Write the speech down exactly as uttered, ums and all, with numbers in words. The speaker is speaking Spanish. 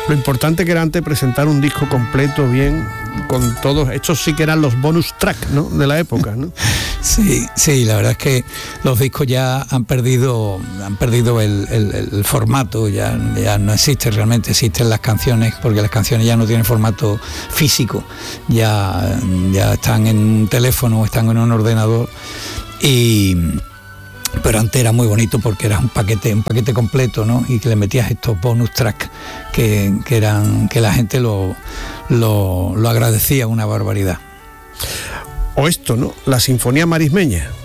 Lo importante que era antes presentar un disco completo, bien, con todos, estos sí que eran los bonus track, ¿no?, de la época, ¿no? Sí, sí, la verdad es que los discos ya han perdido, han perdido el, el, el formato, ya, ya no existe realmente, existen las canciones, porque las canciones ya no tienen formato físico, ya, ya están en un teléfono, están en un ordenador, y pero antes era muy bonito porque era un paquete, un paquete completo, ¿no? Y que le metías estos bonus tracks que, que eran, que la gente lo, lo, lo agradecía una barbaridad. O esto, ¿no?, la Sinfonía Marismeña.